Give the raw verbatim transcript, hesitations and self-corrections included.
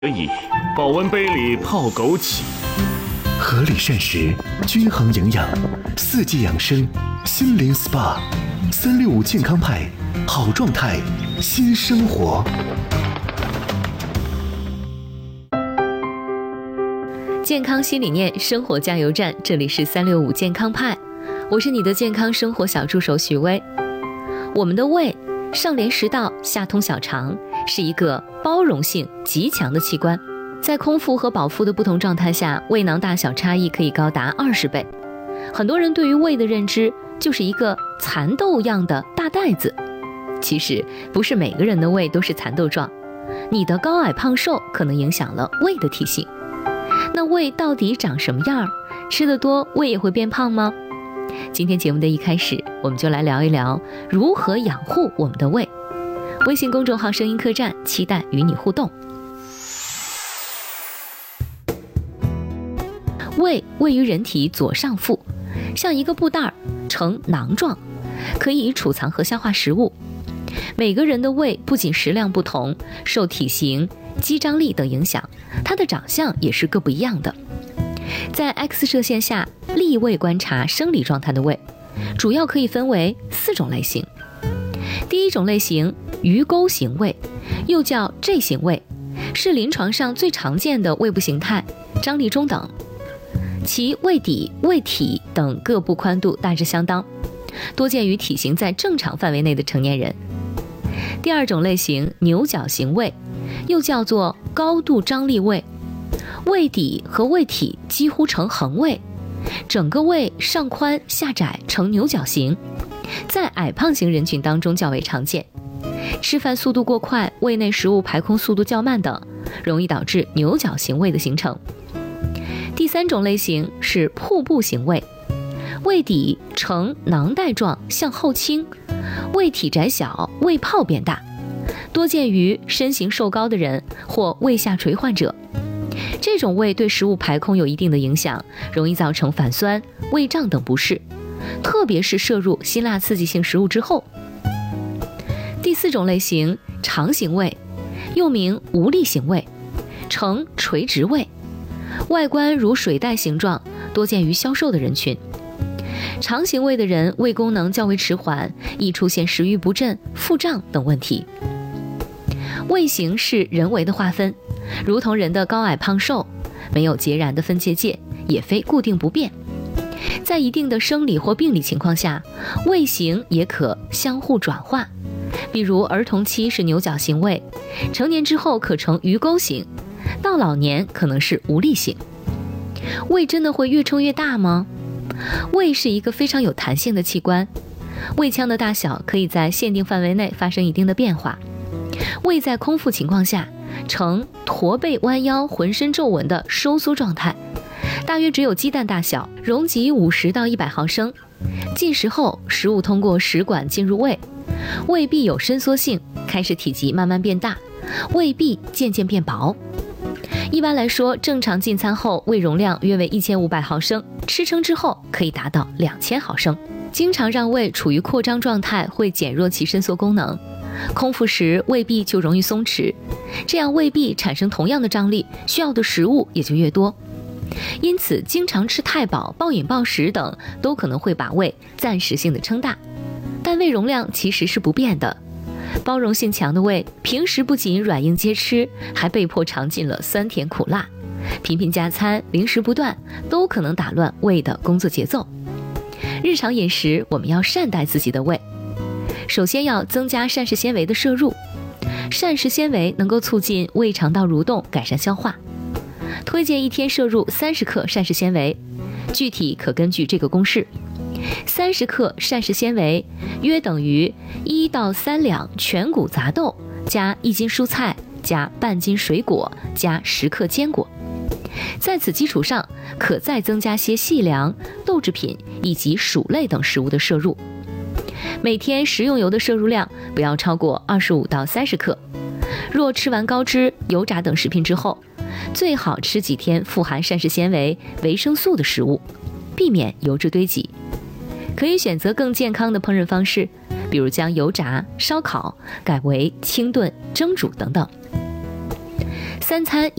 可以，保温杯里泡枸杞， 合理膳食，均衡营养，四季养生，心灵 S P A， 三六五健康派，好状态，新生活。 健康新理念，生活加油站，这里是三六五健康派，我是你的健康生活小助手许巍。我们的胃上连食道，下通小肠，是一个包容性极强的器官。在空腹和饱腹的不同状态下，胃囊大小差异可以高达二十倍。很多人对于胃的认知就是一个蚕豆样的大袋子，其实不是每个人的胃都是蚕豆状，你的高矮胖瘦可能影响了胃的体型。那胃到底长什么样？吃得多胃也会变胖吗？今天节目的一开始，我们就来聊一聊如何养护我们的胃。微信公众号声音客栈，期待与你互动。胃位于人体左上腹，像一个布袋，呈囊状，可以储藏和消化食物。每个人的胃不仅食量不同，受体型、肌张力等影响，它的长相也是各不一样的。在 X 射线下立位观察生理状态的胃，主要可以分为四种类型。第一种类型，鱼钩型胃，又叫 J 型胃，是临床上最常见的胃部形态，张力中等，其胃底、胃体等各部宽度大致相当，多见于体型在正常范围内的成年人。第二种类型，牛角型胃，又叫做高度张力胃，胃底和胃体几乎呈横位，整个胃上宽下窄呈牛角形，在矮胖型人群当中较为常见。吃饭速度过快，胃内食物排空速度较慢等，容易导致牛角型胃的形成。第三种类型是瀑布型胃，胃底呈囊袋状向后倾，胃体窄小，胃泡变大，多见于身形瘦高的人或胃下垂患者。这种胃对食物排空有一定的影响，容易造成反酸、胃胀等不适，特别是摄入辛辣刺激性食物之后。第四种类型，肠型胃，又名无力型胃，呈垂直胃，外观如水袋形状，多见于消瘦的人群。肠型胃的人胃功能较为迟缓，易出现食欲不振、腹胀等问题。胃型是人为的划分，如同人的高矮胖瘦，没有截然的分界界，也非固定不变。在一定的生理或病理情况下，胃型也可相互转化，比如儿童期是牛角型胃，成年之后可成鱼钩型，到老年可能是无力型。胃真的会越撑越大吗？胃是一个非常有弹性的器官，胃腔的大小可以在限定范围内发生一定的变化。胃在空腹情况下呈驼背弯腰、浑身皱纹的收缩状态，大约只有鸡蛋大小，容积五十到一百毫升。进食后，食物通过食管进入胃，胃壁有伸缩性，开始体积慢慢变大，胃壁渐渐变薄。一般来说，正常进餐后胃容量约为一千五百毫升，吃撑之后可以达到两千毫升。经常让胃处于扩张状态会减弱其伸缩功能，空腹时胃壁就容易松弛，这样胃壁产生同样的张力，需要的食物也就越多。因此经常吃太饱、暴饮暴食等都可能会把胃暂时性的撑大，但胃容量其实是不变的。包容性强的胃，平时不仅软硬皆吃，还被迫尝尽了酸甜苦辣，频频加餐、零食不断，都可能打乱胃的工作节奏。日常饮食我们要善待自己的胃，首先要增加膳食纤维的摄入，膳食纤维能够促进胃肠道蠕动，改善消化。推荐一天摄入三十克膳食纤维，具体可根据这个公式：三十克膳食纤维约等于一到三两全谷杂豆加一斤蔬菜加半斤水果加十克坚果。在此基础上，可再增加些细粮、豆制品以及薯类等食物的摄入。每天食用油的摄入量不要超过二十五到三十克。若吃完高脂、油炸等食品之后，最好吃几天富含膳食纤维、维生素的食物，避免油脂堆积。可以选择更健康的烹饪方式，比如将油炸、烧烤改为清炖、蒸煮等等。 三餐